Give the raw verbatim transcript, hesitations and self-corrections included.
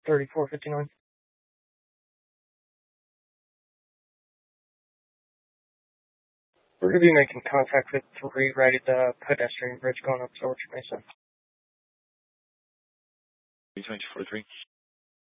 thirty-four fifty-nine. We're going to be making contact with three right at the pedestrian bridge going up to Orchard Mesa. three twenty-four three.